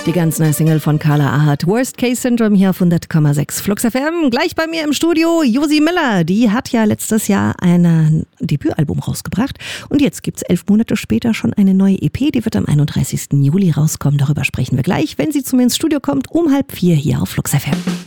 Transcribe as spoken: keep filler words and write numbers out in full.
Die ganz neue Single von Carla Ahart, Worst Case Syndrome, hier auf hundert Komma sechs Flux F M. Gleich bei mir im Studio Josi Miller. Die hat ja letztes Jahr ein Debütalbum rausgebracht. Und jetzt gibt's elf Monate später schon eine neue E P. Die wird am einunddreißigsten Juli rauskommen. Darüber sprechen wir gleich, wenn sie zu mir ins Studio kommt, um halb vier hier auf Flux F M.